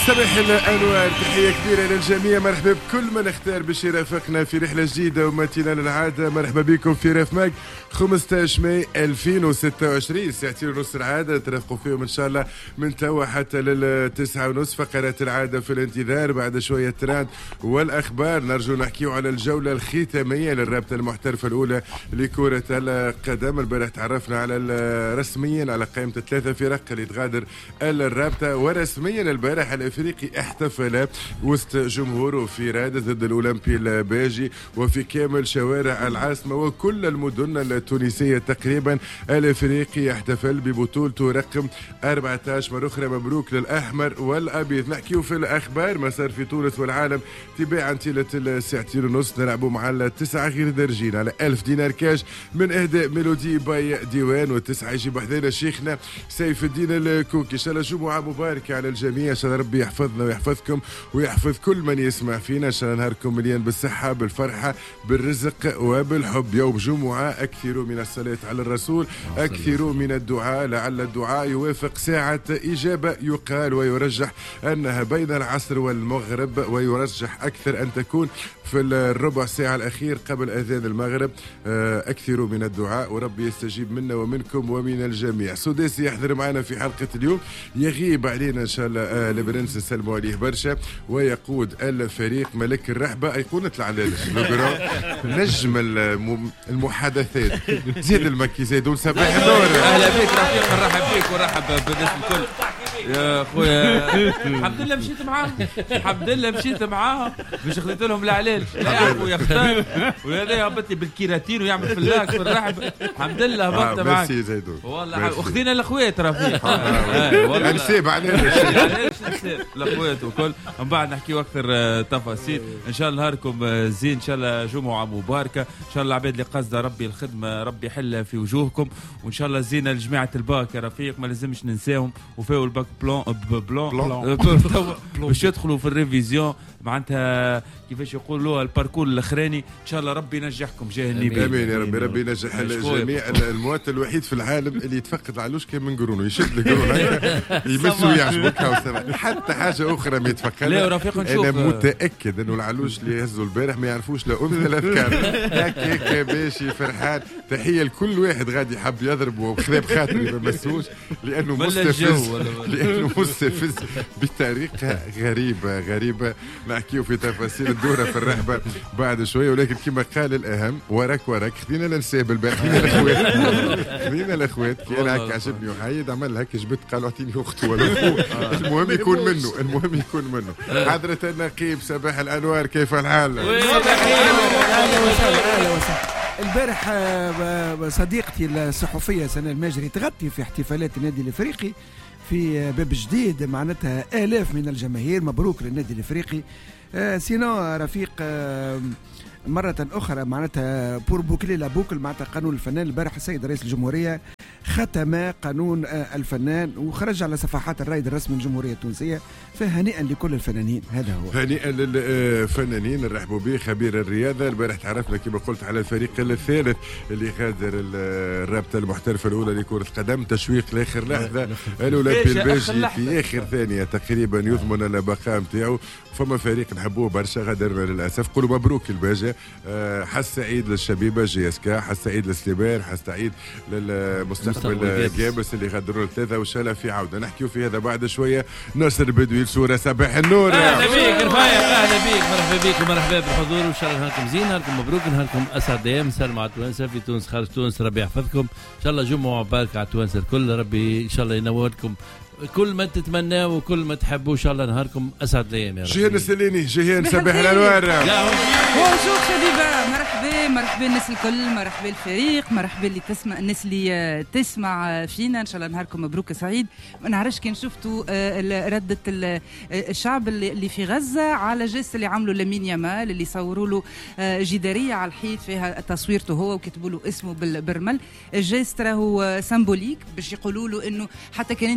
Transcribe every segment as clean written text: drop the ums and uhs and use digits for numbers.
صباح الأنوار، تحية كبيرة للجميع. مرحبا بكل من اختار باش يرافقنا في رحلة جديدة ومتينة للعادة. مرحبا بكم في راف ماك 15 ماي 2026، ساعتين ونص العادة ترافقوا فيهم إن شاء الله من توا حتى للتسعة ونص. فقرات العادة في الانتظار، بعد شوية تراند والأخبار. نرجو نحكيو على الجولة الختامية للرابطة المحترفة الأولى لكرة القدم. البارح تعرفنا على رسميا على قائمة الثلاثة فرق اللي تغادر الرابطة، ورسميا البارح الافريقي احتفل وسط جمهوره في رادة ضد الاولمبي الباجي وفي كامل شوارع العاصمة وكل المدن التونسية تقريبا. الافريقي احتفل ببطولته رقم 14. مرة اخرى مبروك للاحمر والابيض. نحكيو في الاخبار ما صار في تونس والعالم تباعا طيلة الساعتين ونص. نلعبوا مع التسعة غير درجين على 1000 دينار كاش من اهداء ميلودي باي ديوان، والتسعة يجيب حذانا شيخنا سيف الدين الكوكي. ان شاء الله جمعة مباركة على الجميع، ان شاء الله ربي يحفظنا ويحفظكم ويحفظ كل من يسمع فينا. ان شاء الله نهاركم مليان بالصحة بالفرحة بالرزق وبالحب. يوم جمعة اكثروا من الصلاة على الرسول، اكثروا من الدعاء، لعل الدعاء يوافق ساعة اجابة. يقال ويرجح انها بين العصر والمغرب، ويرجح اكثر ان تكون في الربع ساعة الأخير قبل أذان المغرب. أكثروا من الدعاء وربي يستجيب منا ومنكم ومن الجميع. سداسي يحضر معنا في حلقة اليوم، يغيب علينا إن شاء الله البرنس نسلموا عليه برشا، ويقود الفريق ملك الرحبة أيقونة العلالش نجم المحادثات زيد المكي زيدون. صباح النور، أهلا بك رفيق، نرحب بك ورحب بالناس الكل يا خويا. الحمد لله مشيت معاهم، الحمد لله مشيت معاهم باش خذيت لهم العلال لا يعرفوا يختار، وهذا هبط لي بالكيراتين ويعمل فلاك في الرحب. الحمد لله هبطت معاك والله، وخذينا الاخوات رفيق والله نسيب علينا الاخوات وكل. من بعد نحكيو اكثر تفاصيل. ان شاء الله نهاركم زين، ان شاء الله جمعه مباركه، ان شاء الله عباد اللي قصده ربي الخدمه ربي يحل في وجوهكم، وان شاء الله زينه لجماعه الباك يا رفيق ما لازمش ننساهم، وفاو الباك بلون باش يدخلوا في الريفيزيون معناتها كيفاش يقولوا الباركور الاخراني. ان شاء الله ربي ينجحكم جاه النبي. امين يا ربي، ربي ينجح الجميع. المواطن الوحيد في العالم اللي يتفقد علوش كان من قرونه، يشد القرون يمسوا ويعجبك حتى حاجه اخرى ما يتفقد. انا متاكد انه العلوش اللي يهزوا البارح ما يعرفوش لا انثى لا ذكر. هكاك ماشي فرحان. تحيه لكل واحد غادي يحب يضرب وخذاب خاطري ما مسوش، لانه مستفز بطريقه غريبه. نحكيو في تفاصيل الدورة في الرحبة بعد شوية، ولكن كما قال الأهم وراك خذينا لنساب البارح، خذينا الأخوات كي أنا هكا عجبني وحيد عمل هكا جبت قالوا أعطيني أخته ولا أخوه. المهم يكون منه. حضرة النقيب صباح الأنوار، كيف الحال؟ أهلا وسهلا. البارح صديقتي الصحفية سناء الماجري تغطي في احتفالات النادي الافريقي في باب جديد، معناتها آلاف من الجماهير. مبروك للنادي الافريقي. سينو رفيق مرة أخرى معناتها بور بوكلي لا بوكل معناتها قانون الفنان. البارح السيد رئيس الجمهورية ختم قانون الفنان وخرج على صفحات الرائد الرسمي للجمهورية التونسية، فهنيئا لكل الفنانين. هذا هو هنيئا للفنانين. نرحبوا به خبير الرياضة. البارح تعرفنا كما قلت على الفريق الثالث اللي غادر الرابطة المحترفة الأولى لكرة القدم. تشويق لآخر لحظة الأولمبي الباجي في آخر ثانية تقريبا يضمن البقاء نتاعو. فما فريق نحبوه برشا غادرنا للأسف. قولوا مبروك الباجي. حس سعيد للشبيبة جي اس كا، حس سعيد للسليمان، حس سعيد للمستقبل جامس اللي غادروا الثلاثة، وان شاء الله في عودة. نحكيو في هذا بعد شوية. ناصر بدوي الصورة صباح النور. اهلا بيك رفايق، اهلا بيك، مرحبا بك ومرحبا بالحضور، وان شاء الله نهاركم زين، نهاركم مبروك، نهاركم اسعد ايام. سلام على التوانسة في تونس خارج تونس، ربي يحفظكم ان شاء الله. جمعة مباركة على التوانسة الكل، ربي ان شاء الله ينوركم كل ما تتمناه وكل ما تحبوا. ان شاء الله نهاركم اسعد الايام يا رب. جيهان السليني، جيهان صباح الانوار. بونجور شبيبه، مرحبا الناس الكل، مرحبا الفريق، مرحبا اللي تسمع، الناس اللي تسمع فينا. ان شاء الله نهاركم مبروك سعيد. ما نعرفش كان شفتوا ردة الشعب اللي في غزة على جيست اللي عملوا لامين يامال، اللي صوروا له جدارية على الحيط فيها تصويرته هو وكتبوا له اسمه بالرمل. الجيست راهو سيمبوليك باش يقولوا له انه حتى كان انت هاجم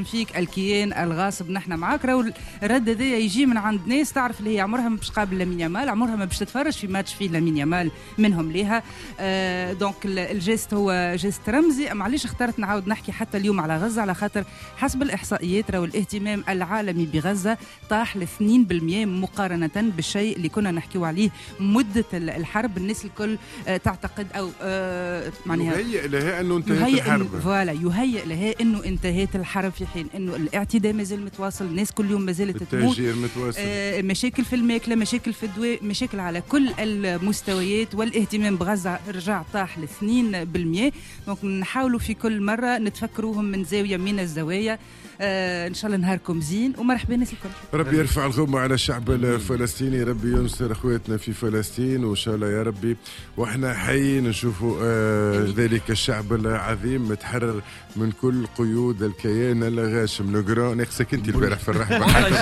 فيك الكيان الغاصب نحن معاك. راهو الرد هذا يجي من عند ناس تعرف اللي هي عمرها ما باش تقابل لامين يامال، عمرها ما باش تتفرج في ماتش فيه لامين يامال منهم ليها. دونك الجيست هو جيست رمزي. معليش اخترت نعاود نحكي حتى اليوم على غزة على خاطر حسب الإحصائيات راهو الاهتمام العالمي بغزة طاح ل 2% مقارنة بالشيء اللي كنا نحكيو عليه مدة الحرب. الناس الكل تعتقد أو معناها يهيئ لها أنه انتهت الحرب، فوالا يهيئ لها أنه انتهت الحرب، في حين أنه الاعتداء مازال متواصل، الناس كل يوم مازالت تموت، مشاكل في الماكلة، مشاكل في الدواء، مشاكل على كل المستويات، والاهتمام بغزة رجع طاح ل 2%. دونك نحاولوا في كل مرة نتفكروهم من زاوية من الزوايا. ان شاء الله نهاركم زين ومرحبا الناس الكل. ربي يرفع الغمة على الشعب الفلسطيني، ربي ينصر اخواتنا في فلسطين، وان شاء الله يا ربي واحنا حيين نشوفوا ذلك الشعب العظيم متحرر من كل قيود الكيان الغاشم. نقرا ناقصك انت البارح في الرحبه.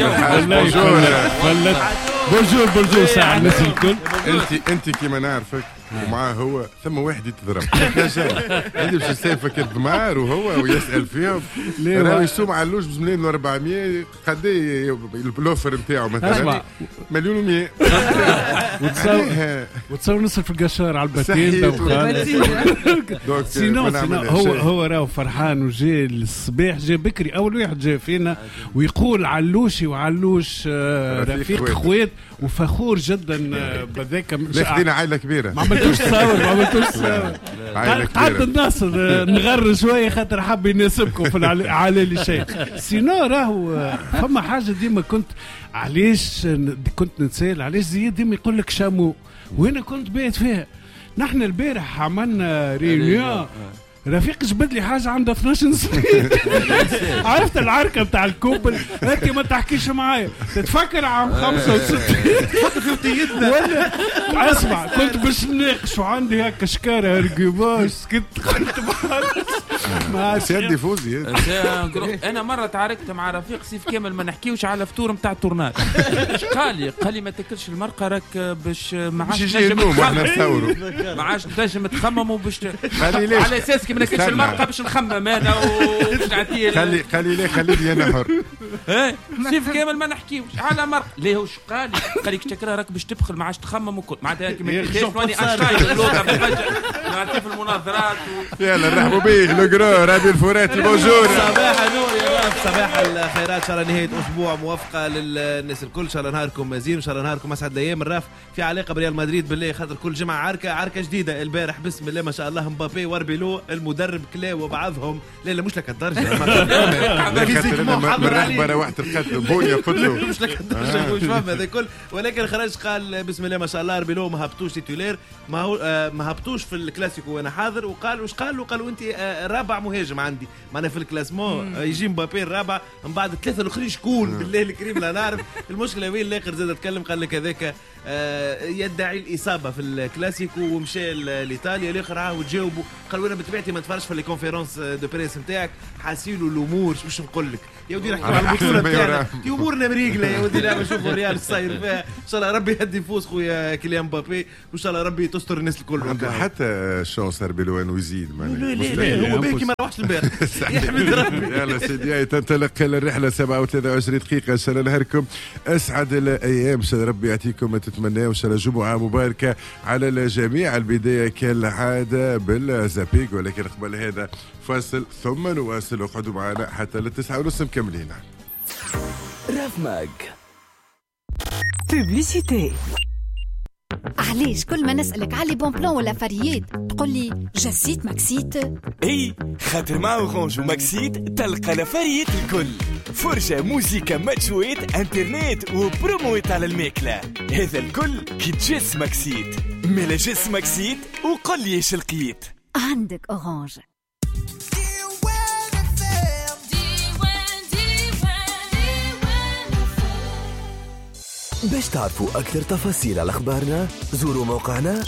بونجور ساعة الناس الكل. انت كيما نعرفك ومعاه هو ثم واحد يتضرب عندي باش يسافك الضمار وهو ويسال فيهم راهو يسوم علوش بمليون و400 قد ايه البلوفر نتاعو مثلا مليون و100 وتصور نصرف القشار على الباتين. سينو هو راهو فرحان وجاي الصباح، جاي بكري اول واحد جاي فينا ويقول علوشي وعلوش رفيق خوات وفخور جدا بذاك. خدينا عائله كبيره، ما عملتوش تصور قعدت الناصر نغر شويه خاطر حاب يناسبكم في العلالي شيء. سينو راهو فما حاجه ديما كنت علاش كنت نتسائل علاش زياد ديما يقول لك شامو، وانا كنت بايت فيها. نحن البارح عملنا ريونيون، رفيق جبد لي حاجه عندها 12 سنه. عرفت العركه بتاع الكوبل، انت ما تحكيش معايا تتفكر عام 65 تفكر في وطيتنا ولا اسمع. كنت باش نناقش وعندي هكا شكاره رقباش سكت قلت ما سيدي فوزي. انا مره تعاركت مع رفيق سيف كامل ما نحكيوش على فطور نتاع التورناد. قال لي ما تاكلش المرقه راك باش ما عادش تنجم تخمم وباش على اساس ما ناكلش المرقه باش نخمم انا وباش نعطيه. خليني انا حر. سيف كامل ما نحكيوش على مرقه. ليه وش قال لي شكرا راك باش تبخل ما عادش تخمم وكل معناتها كيما تشوفني اشاير نعطيه في المناظرات يلا نرحبوا به لوغرو راديو الفراتي. بونجور، صباح النور يا رب، صباح الخيرات. ان شاء الله نهايه اسبوع موفقه للناس الكل، ان شاء الله نهاركم زين، ان شاء الله نهاركم اسعد الايام. الراف في علاقه بريال مدريد بالله خاطر كل جمعه عركه جديده. البارح بسم الله ما شاء الله مبابي وربيلو المدرب كلاو وبعضهم لا مش لك الدرجه مرحبا روحت الخط بونيا قلت له مش لك الدرجه مش فاهم هذا كل، ولكن خرج قال بسم الله ما شاء الله ربيلو ما هبطوش تيتولير، ما هبطوش في الكلاسيكو وانا حاضر. وقال واش قالوا انت رابع مهاجم عندي معنا في الكلاسمون، يجي مبابي الرابع من بعد الثلاثه الاخرين شكون بالله الكريم لا نعرف. المشكله وين الاخر زاد تكلم قال لك هذاك يدعي الاصابه في الكلاسيكو ومشى لايطاليا. الاخر عاود جاوبوا قال وانا بطبيعتي ما نتفرجش في لي كونفيرونس دو بريس نتاعك، حاسيلوا الامور باش نقول لك يا ودي نحكي على البطوله نتاعنا في امورنا مريقله يا ودي. لا نشوفوا ريال صاير فيها ان شاء الله ربي يهدي فوز خويا كيليان مبابي وان شاء الله ربي تستر الناس الكل. حتى شانس ربيلوان ويزيد لا هو باكي ما روحش البارح يحمد ربي. يلا سيدي تنطلق الرحله 27 دقيقه. ان شاء الله نهاركم اسعد الايام، ان شاء الله ربي يعطيكم ما تتمناو، ان شاء الله جمعه مباركه على الجميع. البدايه كالعاده بالزابيك، ولكن قبل هذا فاصل ثم نواصل. اقعدوا معنا حتى 9:30 مكملين. راف ماج بوبليسيتي. علاش كل ما نسألك على بون بلان ولا فريات تقول لي جاسيت ماكسيت؟ اي خاطر مع اورانج وماكسيت تلقى لفريات الكل، فرجة موسيقى ماتشويت انترنت وبرومويت على الماكلة. هذا الكل كي تجس ماكسيت. ملا جس ماكسيت وقل لي ايش لقيت. عندك اورانج. باش تعرفوا أكثر تفاصيل على أخبارنا زوروا موقعنا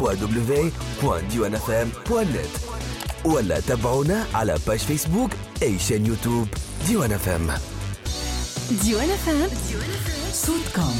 www.diwanfm.net ولا تابعونا على باج فيسبوك أي شان يوتيوب ديوان FM. ديوان FM صوتكم.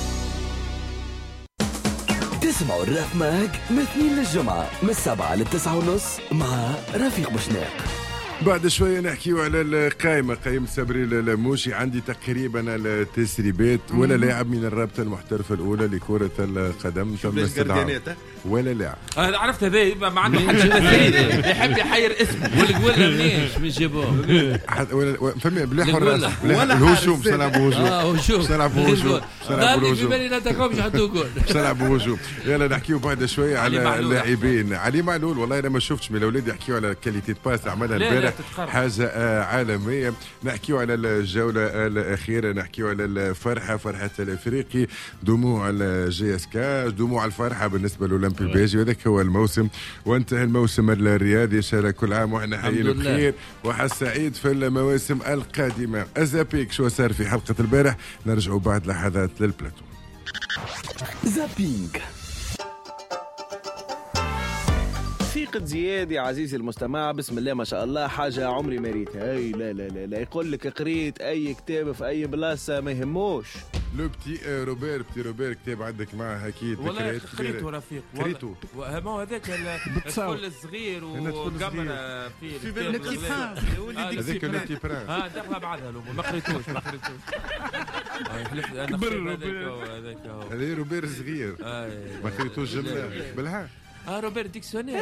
تسمعوا الراف ماج من الاثنين للجمعة من 7 ل 9:30 مع رفيق بوشناق. بعد شوية نحكيو على القائمة، قائمة صبري الموشي. عندي تقريبا التسريبات ولا لاعب من الرابطة المحترفة الأولى لكرة القدم تم استدعاء ولا لاعب. عرفت هذا ما عنده حاجة تسريب يحب يحير اسمه ولا منيش مش جابوه فهمي بلا حراس ولا الهجوم. سنلعبوا هجوم سنلعبوا هجوم قال في بالي لا تكون مش حطوا جول سنلعبوا هجوم. يلا نحكيو بعد شوية على اللاعبين. علي معلول والله أنا ما شفتش من الأولاد يحكيو على كاليتي باس عملها البارح حاجة عالمية. نحكيو على الجولة الأخيرة، نحكيو على الفرحة، فرحة الأفريقي، دموع الجي اس كا، دموع الفرحة بالنسبة للأولمبي البيجي. وذاك هو الموسم وانتهى الموسم الرياضي. إن شاء الله كل عام وإحنا حيين بخير وحس سعيد في المواسم القادمة. أزابيك شو صار في حلقة البارح، نرجعوا بعد لحظات للبلاتو. زابينج ثقة زياد يا عزيزي المستمع، بسم الله ما شاء الله، حاجة عمري ما ريتها. اي لا لا لا لا، يقول لك قريت اي كتاب في اي بلاصة ما يهموش. لو بتي روبير كتاب عندك معه اكيد. والله قريته رفيق، قريته ما هو هذاك الطفل الصغير وقمنا في هذاك التي برانس دخلها بعدها ما قريتوش هذاك هذا روبير صغير ما قريتوش جمله بالها. روبير ديكسيونير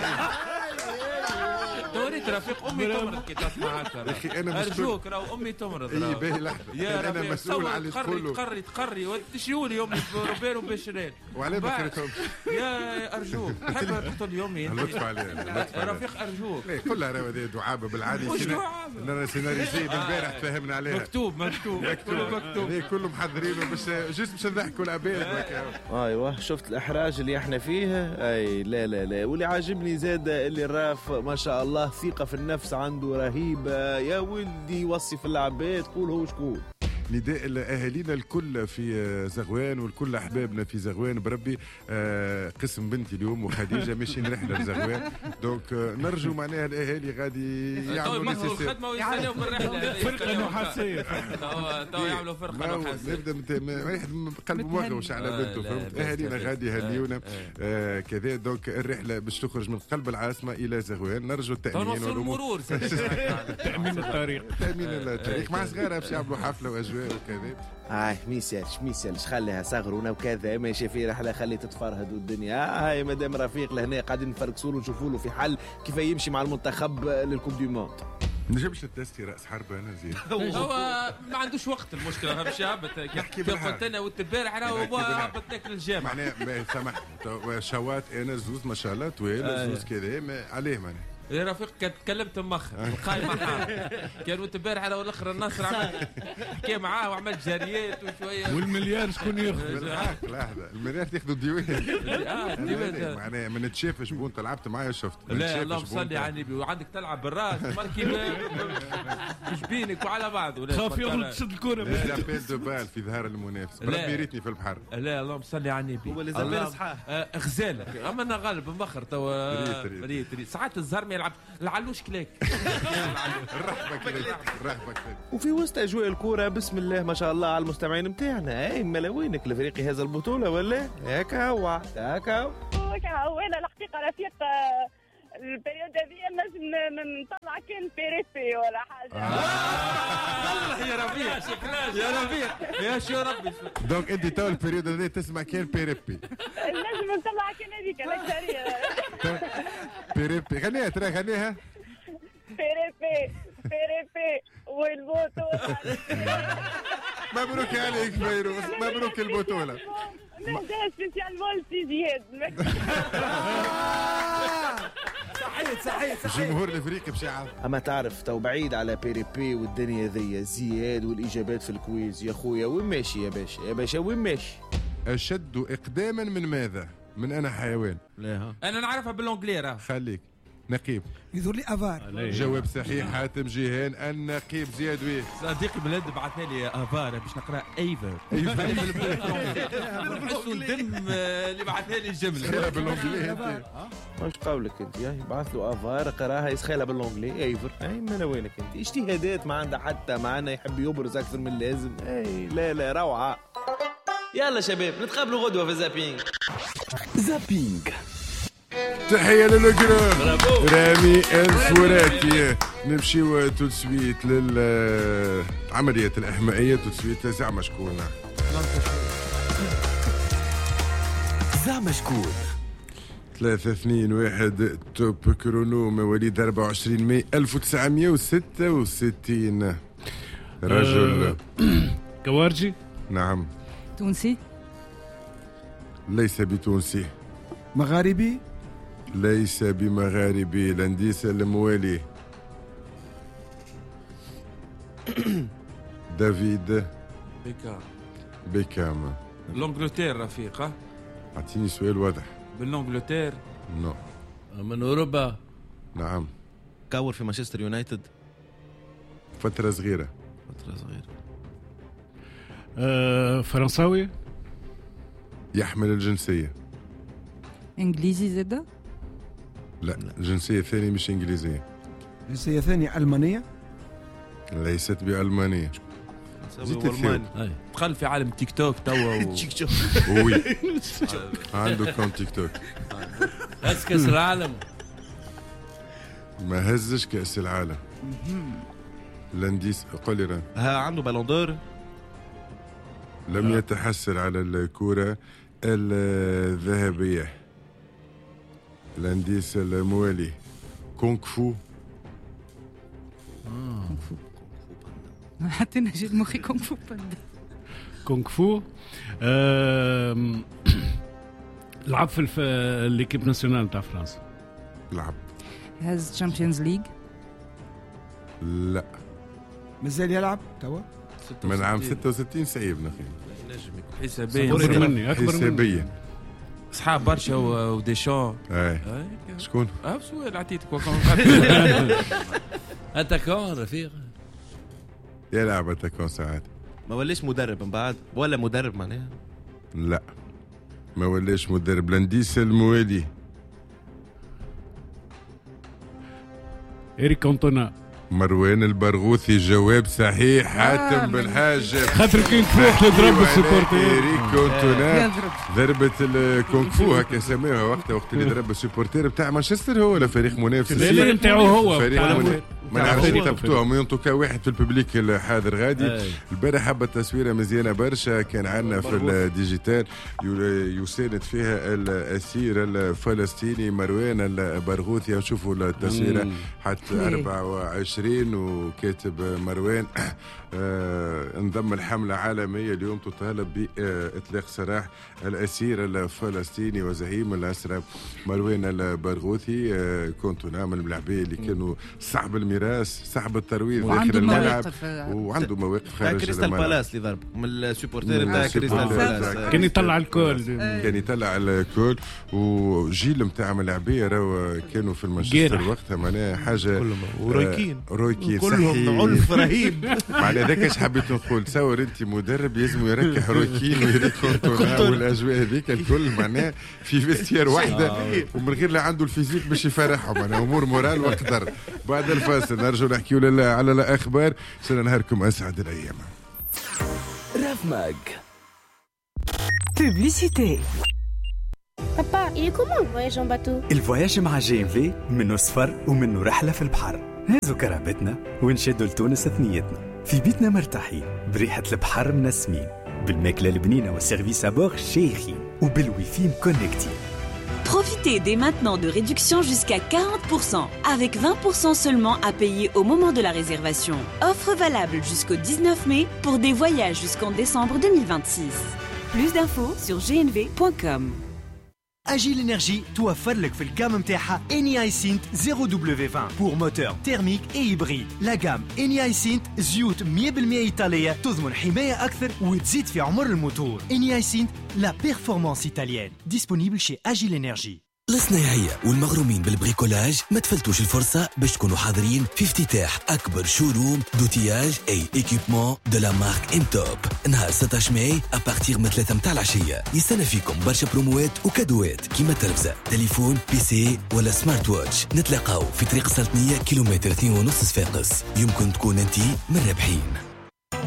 دوريت رفيق امي تمرض كي تسمع هكا. اخي انا ارجوك راهو امي تمرض. اي باهي لحظه يا انا مسؤول على اللي تقوله. تقري وتشيولي امي روبير وبشرين وعلى ما قريتهمش. يا ارجوك تحب تقتل يومي لطف عليه رفيق ارجوك. كلها راهو هذه دعابه بالعادي. سيناريزي بالبارح تفاهمنا عليها. مكتوب كله محضرينه باش نضحكوا العباد. ايوه شفت الاحراج اللي احنا فيه. اي لا لا لا، واللي عاجبني زاد اللي راف ما شاء الله ثقة في النفس عنده رهيبة. يا ولدي وصف العباد قول هو شكون. نداء لأهالينا الكل في زغوان والكل أحبابنا في زغوان بربي. قسم بنتي اليوم وخديجة ماشيين رحلة لزغوان، دونك نرجو معناها الأهالي غادي يعملوا الخدمة ويستناو في الرحلة فرقة نحاسية. تو يعملوا فرقة نحاسية. نبدأ واحد قلبه مغوش على بنته فهمت. أهالينا غادي يهنيونا كذا. دونك الرحلة باش تخرج من قلب العاصمة إلى زغوان. نرجو التأمين والمرور تأمين الطريق مع صغارها باش يعملوا حفلة وأجواء وكذا. ميسالش خليها صغرونا وكذا ماشي في رحله خلي تتفرهدوا الدنيا. هاي مدام رفيق لهنا قاعدين نفركسوا له نشوفوا له في حل كيف يمشي مع المنتخب للكوب دي موند. نجمش التستي راس حرب انا زين. هو ما عندوش وقت المشكله باش يهبط كيف قلت انا والتبارح راهو هبط تاكل الجامع. معناها سامحني شوات انا زوز ما شاء الله طويل زوز كذا عليه معناها. يا رفيق كنت تكلمت مخر قايمة كان وتبارح على الاخر النصر عمل حكى معاه وعمل جاريات وشويه. والمليار شكون ياخذ؟ لحظه المليار تاخذوا الديوان. معناها ما نتشافش بون لعبت معايا شفت. لا اللهم صل على النبي وعندك تلعب بالراس مركي مش بينك وعلى بعض. خاف يغلط تشد الكره. لا بيل دو بال في ظهر المنافس ربي ريتني في البحر. لا اللهم صل على النبي. هو اللي زبال صحاح غزاله اما انا غالب مخر توا ريت ساعات الزهر ما يلعب العلوش كلاك. رحبك وفي وسط اجواء الكوره بسم الله ما شاء الله على المستمعين نتاعنا. اي ملاوينك الافريقي هذا البطوله ولا هكا هو انا الحقيقه رفيق البريود هذه لازم نطلع كان بيريبي ولا حاجه. يا ربيع يا ربيع يا شو ربي. دونك انت تو البريود هذه تسمع كان بيريبي. لازم نطلع كان هذيك الاكثريه. بيريبي غنيها ترى غنيها. بيريبي والبطوله. مبروك عليك فيروز مبروك البطوله. نهدى سبيسيال مولتي زياد. صحيح الجمهور الافريقي باش يعرف. اما تعرف تو بعيد على بيريبي والدنيا ذي زياد والاجابات في الكويز يا خويا. وين ماشي يا باشا وين ماشي؟ اشد اقداما من ماذا؟ من انا حيوان. لا انا نعرفها بالانجلي راه. خليك نقيب يظهر لي افار. جواب صحيح حاتم جيهان النقيب زياد ويه. صديقي بلاد بعثنا لي افار باش نقرا ايفر. نحسوا ندم اللي بعثنا لي الجمله بالانجلي. واش قولك انت؟ بعث له افار قراها يسخيلها بالانجلي ايفر. اي مالا وينك انت؟ اجتهادات ما عندها حتى معنا يحب يبرز اكثر من اللازم. اي لا روعه. يلا شباب نتقابلوا غدوه في زابينج. تحية للقرا رامي الفوراتي. نمشيو تو سويت للعمليات الإحمائية. تو سويت زعما شكون؟ زعما شكون؟ 3-2-1 توب كرونو مواليد 24 ماي 1966. رجل كوارجي. نعم. تونسي. ليس بتونسي. مغاربي. ليس بمغاربي. لانديس الموالي دافيد بيكام. لونجلتير رفيقة. أعطيني سؤال واضح. باللونجلتير. نو. من أوروبا. نعم. كور في مانشستر يونايتد فترة صغيرة. فرنساوي. يحمل الجنسية. انجليزي زادة؟ لا جنسية ثانية مش إنجليزية. جنسية ثانية ألمانية. ليست بألمانية. دخل في عالم تيك توك توا تيك توك. وي عنده كونت تيك توك. هز كأس العالم. ما هزش كأس العالم. لانديس قولي ران. عنده بالون دور. لم يتحصل على الكرة الذهبية. لانديس الموالي كونغ فو. حتى نجد مخي كونغ فو باندا. كونغ فو. لعب في الكيب ناسيونال تاع فرنسا. لعب. هاز تشامبيونز ليج. لا مازال يلعب توا من عام 66. سعيب نخيل. حسابيا اصحاب برشا وديشان. شكون؟ سؤال عطيتك اتاكون رفيق. يلعب اتاكون ساعات. ما وليش مدرب من بعد ولا مدرب معناها؟ لا ما وليش مدرب. لانديس الموالي إريك كونتونا. مروان البرغوثي. جواب صحيح. حاتم بالحاج خاطر كونغ فو تضرب السبورتير. إريك كونتونا ضربة الكونغ فو هكا سماها وقت اللي ضرب السبورتير بتاع مانشستر. هو ولا فريق منافس؟ الفريق نتاعو هو. فريق منافس. ما نعرفش يثبتوها مينطوكا واحد في الببليك الحاضر غادي. البارح حبة تصويرة مزيانة برشا. كان عندنا في الديجيتال يساند فيها الأسير الفلسطيني مروان البرغوثي. نشوفوا التصويرة حتى 24 وكاتب مروان انضم الحملة عالمية اليوم تطالب بإطلاق سراح الأسير الفلسطيني وزعيم الأسرى مروان البرغوثي. كنت نعمل من اللاعبين اللي كانوا صعب الميراث صعب الترويض داخل الملعب وعنده مواقف خارج كريستال بالاس اللي ضرب من السوبورتير نتاع كريستال بالاس. كان يطلع الكل. كان يطلع الكل. وجيل نتاع ملاعبيه راهو كانوا في المانشستر وقتها معناها حاجه رويكين كلهم عنف رهيب. معناها هذاك اش حبيت نقول. تصور انت مدرب لازم يركح رويكين ويريك كونتونا والاجواء هذيك الكل معناها في فيستير واحده ومن غير لا عنده الفيزيك باش يفرحهم. معناها امور مورال وقدر. بعد الفاصل نرجو نحكيو على الاخبار. سنة نهاركم اسعد الايام. راف ماج Publicité. Papa, il est comment le voyage en bateau? الفواياج مع GMV منه سفر ومنه رحلة في البحر. هازو كرهبتنا ونشدوا لتونس ثنيتنا. في بيتنا مرتاحين بريحة البحر منسمين بالماكلة البنينة والسيرفيس أبور شيخين وبالويفي مكونكتين. Profitez dès maintenant de réductions jusqu'à 40%, avec 20% seulement à payer au moment de la réservation. Offre valable jusqu'au 19 mai pour des voyages jusqu'en décembre 2026. Plus d'infos sur gnv.com. Agile Energy توفر لك في الجام متاعها Eni Synth 0W20 pour moteur thermique et hybride. La gamme Eni Synth زيوت 100% إيطالية تضمن حماية أكثر وتزيد في عمر الموتور. Eni Synth la performance italienne. Disponible chez Agile Energy. الصناعية والمغرومين بالبريكولاج ما تفلتوش الفرصة باش تكونوا حاضرين في افتتاح أكبر شوروم دوتياج أي إيكيبمون دو لا مارك ام توب نهار 16 ماي أبارتيغ من 3 متاع العشية. يستنى فيكم برشا بروموات وكادوات كيما تلفزة تليفون بيسي ولا سمارت واتش. نتلاقاو في طريق السلطنية كيلومتر 2.5 صفاقس. يمكن تكون انتي من رابحين.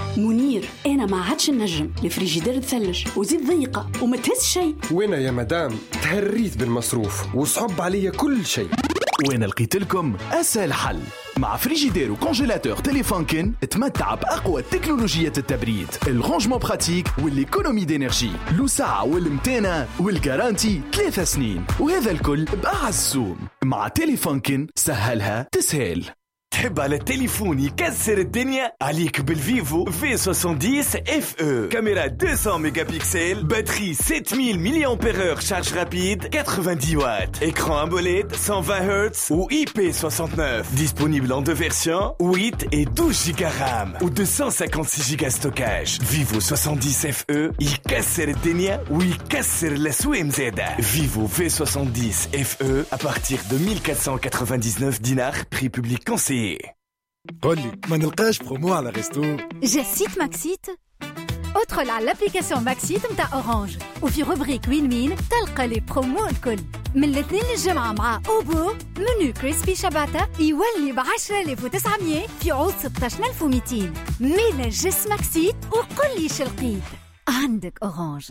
منير انا ما عادش نجم، الفريجيدير تثلج وزيد ضيقه وما تهز شيء. وين يا مدام تهريت بالمصروف وصعب عليا كل شيء. وين لقيت لكم اسهل حل مع فريجيدير وكونجيلاتور تيليفونكن. تمتع باقوى تكنولوجيات التبريد، الرونجمون براتيك والايكونومي دينيرجي، الوسعه والمتانه والجارانتي 3 سنين، وهذا الكل باعز سوم. مع تيليفونكن سهلها تسهل. تحب على التليفون يكسر الدنيا؟ عليك بالفيفو V70 FE. كاميرا 200 ميجا بيكسل، باتري 7000 ملي امبير، شارج رابيد 90 watts, écran AMOLED 120 Hz ou IP69. Disponible en 2 versions, 8 et 12 Go RAM ou 256 Go stockage. Vivo 70 FE يكسر الدنيا ويكسر الأسواق زادة. Vivo V70 FE à partir de 1499 dinars, prix public conseillé. قولي ما نلقاش برومو على ريستو. جا سيت ماكسيت. ادخل على الابليكاسيون ماكسيت متاع اورانج وفي روبريك وين تلقى لي برومو الكل. من الاثنين للجمعة مع اوبو منو كريسبي شباتا يولي ب10,900 في عوض 16,200. ميلا جس ماكسيت وقل لي شلقيت عندك اورانج.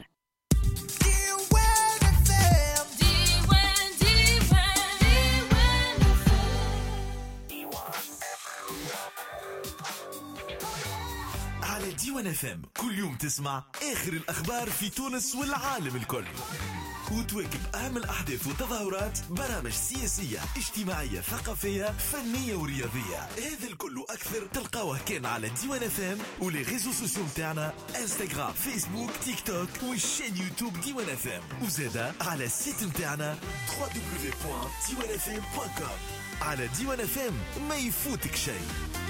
ديوان FM كل يوم تسمع آخر الأخبار في تونس والعالم الكل، وتواكب أهم الأحداث والتظاهرات، برامج سياسية اجتماعية ثقافية فنية ورياضية. هذا الكل أكثر تلقاوه كان على ديوان FM ولي ريزو سوسيو متاعنا انستغرام فيسبوك تيك توك والشين يوتيوب ديوان FM، وزادا على السيت متاعنا www.diwanfm.com. على ديوان FM ما يفوتك شيء.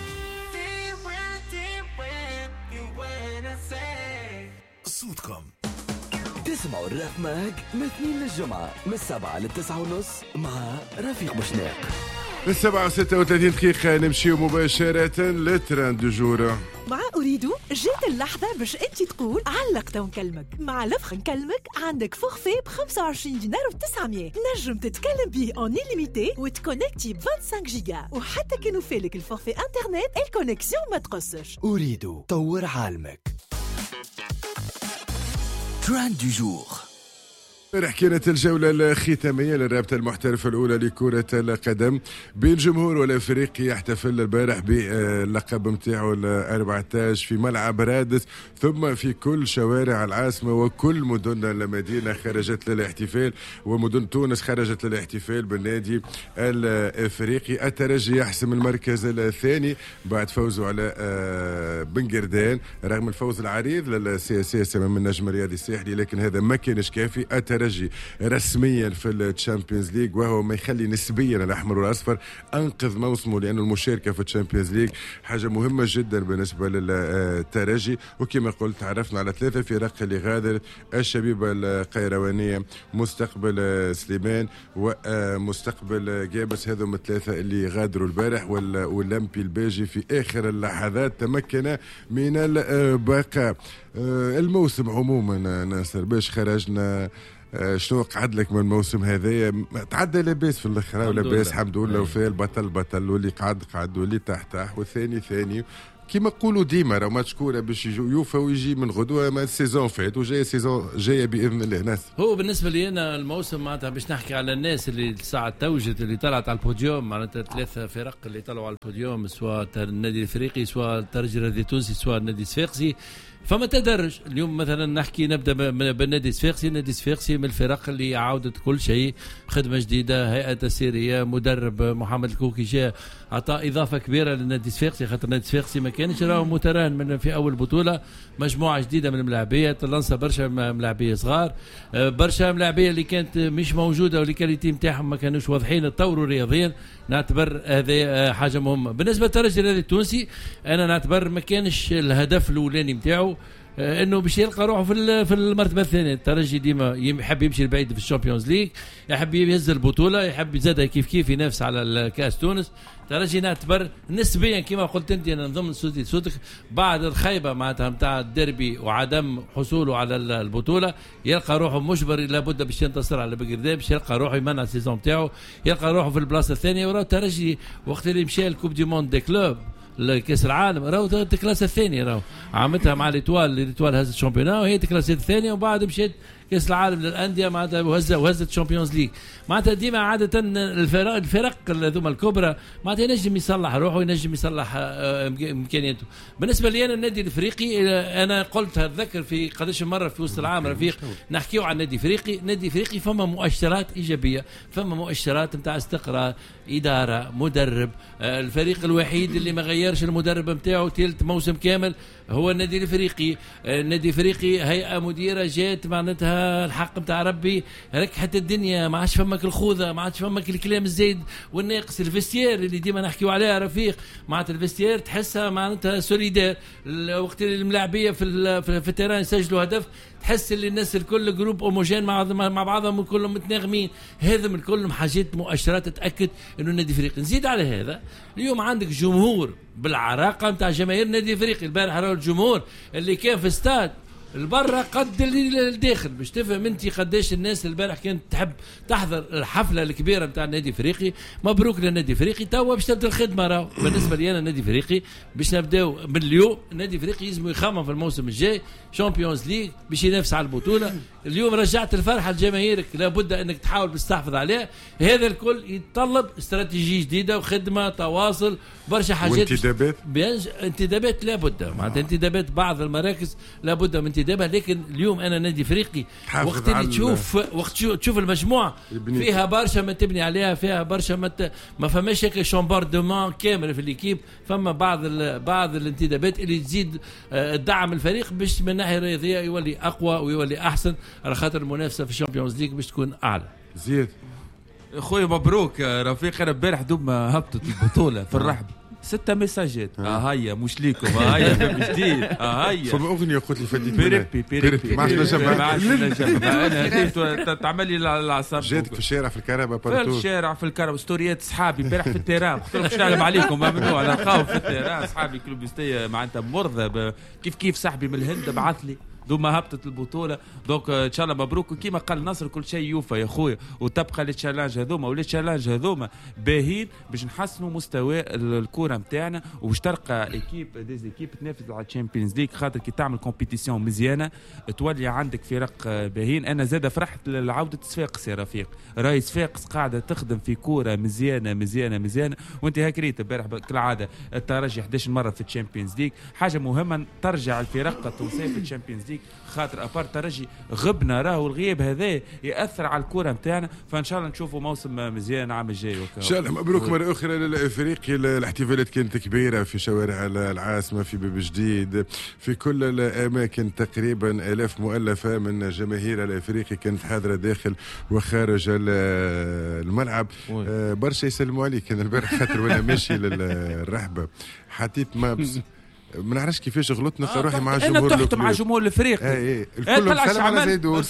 صوتكم تسمعوا الراب ماج من 2 للجمعة من 7 ل9:30 مع رفيق بوشناق. من 7:36 دقيقة نمشيو مباشرة للترند دو جور. مع أريدو جات اللحظة باش أنت تقول علقت ونكلمك. مع لفخ نكلمك عندك فورفي ب25 دينار و900 نجم تتكلم بيه اون إليميتي وتكونكتي ب 25 جيجا، وحتى كانوا فالك الفورفي انترنت الكونكسيون ما تقصش. أريدو طور عالمك. ترند دو جور. كانت الجولة الختامية للرابطة المحترفة الأولى لكرة القدم بين الجمهور والأفريقي يحتفل البارح باللقب متاعه ال14 في ملعب رادس، ثم في كل شوارع العاصمة وكل مدن المدينة خرجت للاحتفال، ومدن تونس خرجت للاحتفال بالنادي الأفريقي. الترجي يحسم المركز الثاني بعد فوزه على بنقردان رغم الفوز العريض للسياسي أمام النجم الرياضي الساحلي، لكن هذا ما كانش كافي. الترجي رسميا في الشامبيونز ليج، وهو ما يخلي نسبيا الاحمر والاصفر انقذ موسمه، لانه المشاركه في الشامبيونز ليج حاجه مهمه جدا بالنسبه للترجي. وكما قلت عرفنا على 3 فرق اللي غادرت: الشبيبه القيروانيه، مستقبل سليمان، ومستقبل جابس. هذم 3 اللي غادروا البارح، واللمبي الباجي في اخر اللحظات تمكن من البقاء. الموسم عموما ناصر باش خرجنا شنو قعد لك من الموسم هذايا؟ تعدى لاباس في الاخر، ولاباس الحمد لله، وفي البطل بطل، واللي قعد واللي تحت والثاني ثاني. كيما نقولوا ديما راه ماتش كوره باش يوفى ويجي من غدوه، ما السيزون فات وجايه سيزون جايه باذن الله. ناس هو بالنسبه لي انا الموسم معناتها باش نحكي على الناس اللي ساعه توجت اللي طلعت على البوديوم، معناتها 3 فرق اللي طلعوا على البوديوم، سواء النادي الافريقي، سواء الترجي الرياضي التونسي، سواء النادي الصفاقسي. فما تدرج اليوم مثلا نحكي نبدا بالنادي الصفاقسي. النادي الصفاقسي من الفرق اللي عاودت كل شيء، خدمه جديده، هيئه تسييريه، مدرب محمد الكوكي جاء عطى اضافه كبيره للنادي الصفاقسي، خاطر النادي الصفاقسي ما كانش راهو متران من في اول بطوله. مجموعه جديده من الملاعبيه، تلنصه برشا ملاعبيه صغار، برشا ملاعبيه اللي كانت مش موجوده والكاليتي نتاعهم ما كانوش واضحين، تطوروا رياضيا. نعتبر هذه حاجه مهمه. بالنسبه للترجي الرياضي التونسي انا نعتبر ما كانش الهدف الاولاني نتاعو انه باش يلقى روحه في المرتبه الثانيه. الترجي ديما يحب يمشي لبعيد في الشامبيونز ليج، يحب يهز البطوله، يحب يزادها كيف ينافس على الكاس تونس. الترجي نعتبر نسبيا كما قلت انت، انا نضمن صوتك بعد الخيبه معناتها نتاع الديربي وعدم حصوله على البطوله، يلقى روحه مجبر لابد باش ينتصر على بقردان، باش يلقى روحه يمنع السيزون نتاعو، يلقى روحه في البلاصه الثانيه. وراه الترجي وقت اللي مشى الكوب دي موند دي كلوب كاس العالم راهو الكلاس الثاني راهو عملتها مع ليتوال هزت الشامبيونات وهي الكلاس الثانيه وبعد مشيت كاس العالم للانديه معناتها وهزت الشامبيونز ليج معناتها ديما عاده الفرق هذوما الكبرى معناتها ينجم يصلح روحه وينجم يصلح امكانياته. بالنسبه لي انا النادي الافريقي انا قلت اتذكر في قداش مره في وسط العام رفيق نحكيو عن النادي الافريقي. النادي الافريقي فما مؤشرات ايجابيه فما مؤشرات نتاع استقرار اداره مدرب. الفريق الوحيد اللي ما غيرش المدرب نتاعو ثالث موسم كامل هو النادي الافريقي. النادي الافريقي هيئه مديره جات معناتها الحق نتاع ربي ركحت الدنيا ما عادش فماك الخوذه ما عادش فماك الكلام الزايد والناقص. الفيستير اللي ديما نحكيو عليها رفيق معناتها الفيستير تحسها معناتها سوليدير وقت اللي الملاعبيه في التيران يسجلوا هدف تحس اللي الناس الكل جروب اوموجين مع بعضهم كلهم متناغمين. هذا من كلهم حاجات مؤشرات تاكد انه النادي الافريقي. نزيد على هذا اليوم عندك جمهور بالعراقه نتاع جماهير النادي الافريقي. البارح راهو الجمهور اللي كان في استاد البرة قد اللي الداخل باش تفهم انت قداش الناس البارح كانت تحب تحضر الحفله الكبيره نتاع النادي الافريقي. مبروك للنادي الافريقي توا باش تبدا الخدمه راهو. بالنسبه لي انا النادي الافريقي باش نبداو من اليوم. النادي الافريقي لازم يخمم في الموسم الجاي شامبيونز ليج باش ينافس على البطوله. اليوم رجعت الفرحه لجماهيرك لابد انك تحاول باش تحافظ عليها. هذا الكل يتطلب استراتيجيه جديده وخدمه تواصل برشا حاجات. انتدابات لابد معناتها انتدابات بعض المراكز لابد من انتدابها. لكن اليوم انا نادي افريقي وقت اللي تشوف المجموعه فيها برشا ما تبني عليها فيها برشا ما فماش هيك شامباردمون كامل في الكيب. فما بعض الانتدابات اللي تزيد الدعم الفريق باش من الناحيه الرياضيه يولي اقوى ويولي احسن على خاطر المنافسه في الشامبيونز ليج باش تكون اعلى. زيد اخوي مبروك رفيق. انا امبارح دوب هبطت البطوله في الرحب 6 مساجات هيا مش ليكم هيا باب جديد هيا فما اغنيه قلت لي فديك بيريبي ما عندنا جمع انا تعمل لي العصب جاتك في الشارع في الكهرباء في الشارع في الكهرباء ستوريات اصحابي امبارح في التيران قلت لهم باش نعلم عليكم ممنوع نلقاو في التيران اصحابي كلوبيستيه معناتها مرضى كيف صاحبي من الهند بعث لي دوما هبطت البطوله. دونك ان شاء الله مبروك. وكيما قال نصر كل شيء يوفى يا خويا وتبقى لي تشالنج هذوما ولي تشالنج هذوما باهين باش نحسنوا مستوى الكره نتاعنا وباش تلقى ايكيب ديزيكيب تنافس على الشامبيونز ليج. خاطر كي تعمل كومبيتيسيون مزيانه تولي عندك فرق باهين. انا زاد فرحت لعوده صفاقس يا رفيق. راي صفاقس قاعده تخدم في كوره مزيانه مزيانه مزيانه. وانت هكريت امبارح كالعاده الترجي 11 مره في الشامبيونز ليج. حاجه مهمه ترجع الفرق التونسيه في الشامبيونز ليج خاطر ابار ترجي غبنا راهو الغياب هذا ياثر على الكره نتاعنا. فان شاء الله نشوفوا موسم مزيان العام الجاي ان شاء الله. مبروك مره اخرى للافريقي. الاحتفالات كانت كبيره في شوارع العاصمه في باب جديد في كل الاماكن. تقريبا الاف مؤلفه من جماهير الافريقي كانت حاضره داخل وخارج الملعب. برشا يسلموا عليك انا البارح خاطر وانا ماشي للرحبه حطيت مابس ما نعرفش كيفاش غلطنا روحي مع الجمهور. انا تحت مع جمهور الافريقي الكل سلم على زيدو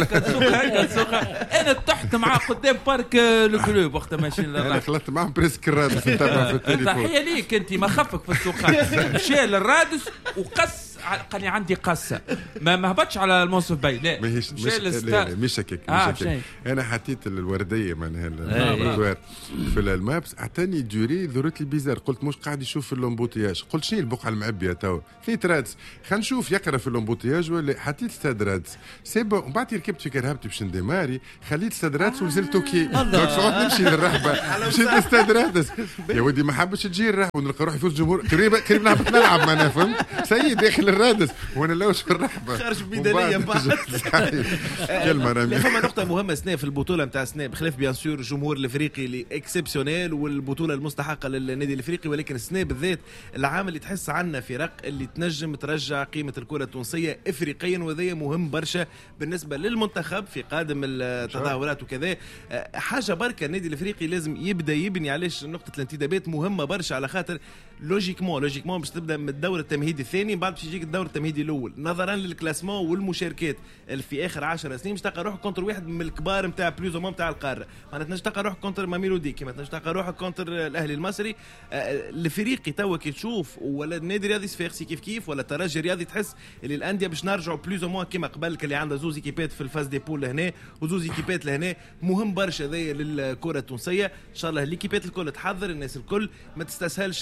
انا تحت مع قدام بارك الكلوب وقت ماشي انا خلطت معهم بريسك الرادس نتابع في التليفون. تحيه ليك انت ما خفك في السوقات مشى للرادس وقص قال لي عندي قصه ما هبطش على المنصف باي لا مش هكاك انا حطيت الورديه معناها في المابس اعطاني دوري ذرت لي بيزار. قلت مش قاعد يشوف في اللومبوتياج. قلت شنو البقعه المعبيه تو خليت رادس خلينا نشوف يقرا في اللومبوتياج ولا حطيت استاد رادس سيبا. ومن بعد ركبت في كرهبتي باش ندماري خليت استاد رادس ونزلت توكي. دونك صعود نمشي للرحبه مشيت لاستاد رادس يا ودي ما حبش تجي الرحبه ونلقى روحي يفوز الجمهور قريب نهبط نلعب معناها فهمت سيد داخل الرادس وانا لوش في الرحبه خارج بدنيه بعد. كلمه رامي. فما نقطه مهمه سنه في البطوله نتاع سنه بخلاف بيان سور الجمهور الافريقي اللي اكسبسيونيل والبطوله المستحقه للنادي الافريقي. ولكن السنه بالذات العام اللي تحس عنا فرق اللي تنجم ترجع قيمه الكره التونسيه افريقيا وهذا مهم برشا بالنسبه للمنتخب في قادم التظاهرات وكذا. حاجه بركه النادي الافريقي لازم يبدا يبني. علاش نقطه الانتدابات مهمه برشا على خاطر لوجيكمون باش تبدا من الدور التمهيدي الثاني بعد باش يجيك الدور التمهيدي الاول نظرا للكلاسمون والمشاركات اللي في اخر 10 سنين باش تلقى روحك كونتر واحد من الكبار نتاع بلوز او نتاع القاره. ما تنجم تلقى روحك كونتر ماميلودي كيما تنجم تلقى روحك كونتر الاهلي المصري. الافريقي توا كي تشوف ولا النادي الرياضي صفاقسي كيف ولا الترجي الرياضي تحس اللي الانديه باش نرجعوا بلوز او كيما قبل اللي عندها زوز ايكيبات في الفاز دي بول لهنا وزوز ايكيبات لهنا. مهم برشا هذايا للكره التونسيه. ان شاء الله الايكيبات الكل تحضر الناس الكل ما تستسهلش الصفات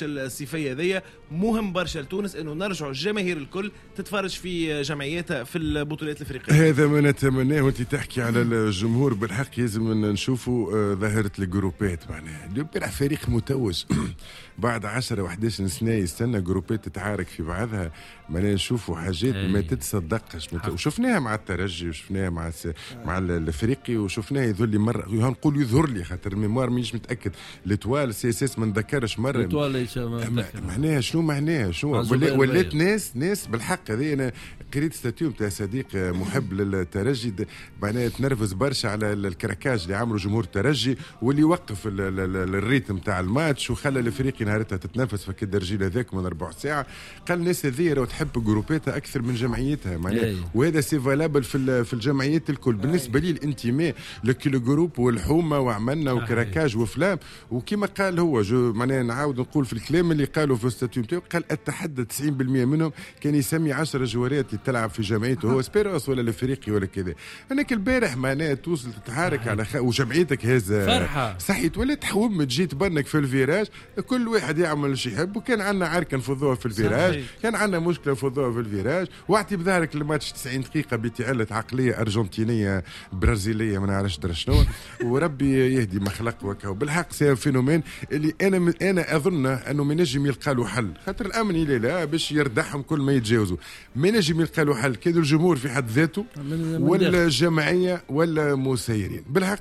الاحتفاليه هذيا مهم برشا لتونس انه نرجعوا الجماهير الكل تتفرج في جمعياتها في البطولات الافريقيه. هذا ما نتمناه. وانت تحكي على الجمهور بالحق لازم نشوفوا ظاهره الجروبات. معناها البارح فريق متوج بعد 10 و11 سنه يستنى جروبات تتعارك في بعضها. معناها نشوفوا حاجات ما تتصدقش. وشفناها مع الترجي وشفناها مع الافريقي وشفناها يظهر لي مره نقول يظهر لي خاطر الميموار مانيش متاكد. لتوال سي اس اس ما نذكرش مره. معناها شنو معناها شنو ولات ناس بالحق. هذه انا قريت ستاتيو نتاع صديق محب للترجي معناها تنرفز برشا على الكراكاج اللي عملوا جمهور الترجي واللي وقف الريتم نتاع الماتش وخلى الافريقي نهارتها تتنافس في الدرجيل هذاك من 4 ساعه. قال الناس هذه راهو تحب جروباتها اكثر من جمعيتها معناها. وهذا سي فالابل في الجمعيات الكل. بالنسبه لي الانتماء لكل جروب والحومه وعملنا وكراكاج وفلام. وكما قال هو معناها نعاود نقول في الكلام اللي قالوا في الستاتيو نتاعو قال اتحدى 90% منهم كان يسمي 10 جوارات اللي تلعب في جمعيته هو سبيروس ولا الافريقي ولا كذا. انك البارح معناها توصل تتحارك على وجمعيتك هذا فرحه صحيت ولا تحوم تجي تبنك في الفيراج. كل واحد يعمل شي يحب. وكان عندنا عركه نفضوها في الفيراج كان عندنا مشكله نفضوها في الفيراج. واعطي بظهرك الماتش 90 دقيقه بتعلة عقليه ارجنتينيه برازيليه ما نعرفش درا شنو. وربي يهدي ما خلق وكا. بالحق سي فينومين اللي انا اظن انه ما نجم يلقى له حل خاطر الامن لا باش يردحهم كل ما يتجاوزوا. ما نجم يلقى له حل كادوا الجمهور في حد ذاته ولا الجمعيه ولا مسيرين. بالحق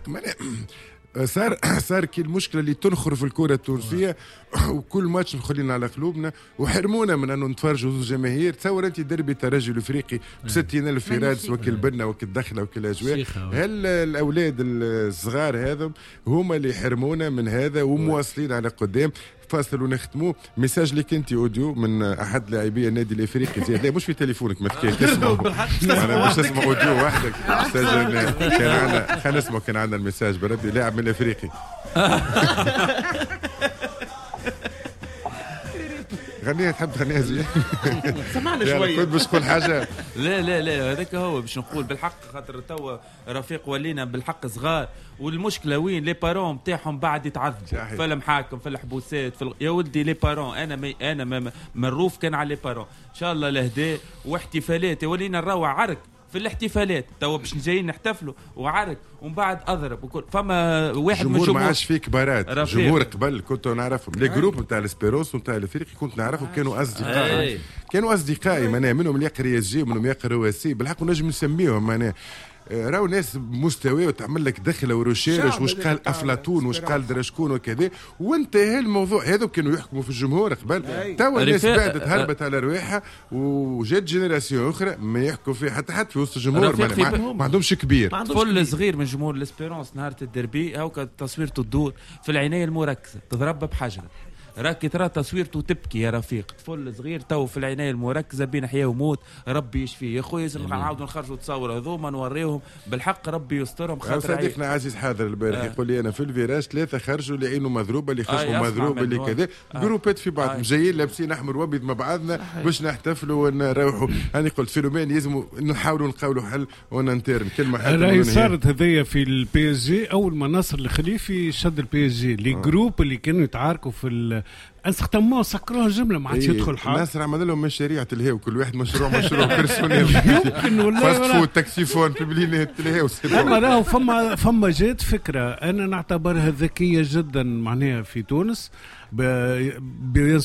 صار كي المشكله اللي تنخر في الكره التونسيه وكل ماتش مخلينا على قلوبنا وحرمونا من انه نتفرجوا الجماهير. تصور انت دربي الترجي الافريقي ب 60,000 في رادس وكل بنه وكل دخله وكل اجواء. هل الاولاد الصغار هذم هما اللي يحرمونا من هذا ومواصلين على قدام؟ فاصل ونختموا. ميساج لك انت اوديو من احد لاعبي النادي الافريقي زياد. لا مش في تليفونك ما تحكي انا مش اسمع اوديو وحدك. كان عندنا خلينا نسمع. كان عندنا الميساج بربي لاعب من الافريقي غنيها تحب تغنيها زين سمعنا شويه. كنت باش تقول حاجه. لا هذاك هو باش نقول بالحق خاطر توا رفيق ولينا بالحق صغار. والمشكله وين لي بارون نتاعهم بعد يتعذبوا في المحاكم في الحبوسات يا ولدي لي بارون. انا مروف كان على لي بارون ان شاء الله لهداء واحتفالات. ولينا نروع عرك في الاحتفالات توا باش جايين نحتفلوا وعرك ومن بعد اضرب وكل. فما واحد من الجمهور ما عادش فيه كبارات. جمهور قبل كنت نعرفهم لي جروب نتاع السبيروس ونتاع الافريقي كنت نعرفهم كانوا اصدقائي معناها منهم اللي يقرا يسجي ومنهم يقرا رواسي. بالحق نجم نسميهم معناها راهو ناس مستوى وتعمل لك دخله ورشيرش واش قال افلاطون واش قال درشكون وكذا وانتهى الموضوع. هذو كانوا يحكموا في الجمهور قبل. توا الناس بعدت هربت على رواحها وجات جينيراسيون اخرى ما يحكوا فيها حتى في وسط الجمهور ما عندهمش كبير. طفل صغير من جمهور الاسبيرونس نهار الدربي هاكا تصويرته تدور في العنايه المركزه تضرب بحجره. راكي ترى تصويرته تبكي يا رفيق. طفل صغير تو في العنايه المركزه بين حياه وموت. ربي يشفيه يا خويا. لازم نعاودوا نخرجوا تصور هذوما نوريهم بالحق ربي يسترهم. خاطر صديقنا عزيز حاضر البارح يقول لي انا في الفيراج 3 خرجوا اللي عينه مضروبه اللي خشمه مضروب اللي كذا جروبات في بعض جايين لابسين احمر وابيض مع بعضنا باش نحتفلوا ونروحوا. انا قلت فينومين لازم نحاولوا نقولوا حل وننترن كلمه حل. راهي صارت هذيا في البي اس جي اول ما نصر الخليفي شد البي اس جي لي جروب اللي كانوا يتعاركوا في استخدموه سكروه جمله ما عادش يدخل حال. الناس عمل لهم مشاريع تلهاو كل واحد مشروع بيرسونيل يمكن ولا فاست فود تاكسي فون بلينات تلهاو. اما راهو فما جات فكره انا نعتبرها ذكيه جدا معناها في تونس بيان